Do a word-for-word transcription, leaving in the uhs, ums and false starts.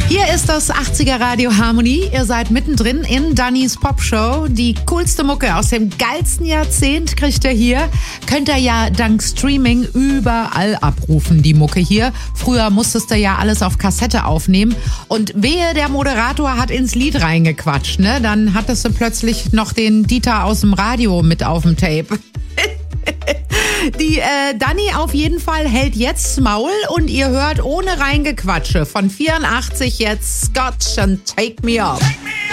Hier ist das achtziger Radio Harmonie. Ihr seid mittendrin in Dannys Popshow. Die coolste Mucke aus dem geilsten Jahrzehnt kriegt ihr hier. Könnt ihr ja dank Streaming überall abrufen, die Mucke hier. Früher musstest du ja alles auf Kassette aufnehmen. Und wehe, der Moderator hat ins Lied reingequatscht, ne? Dann hattest du plötzlich noch den Dieter aus dem Radio mit auf dem Tape. Die äh, Dani auf jeden Fall hält jetzt Maul und ihr hört ohne Reingequatsche von vierundachtzig jetzt Scotch and Take Me Up.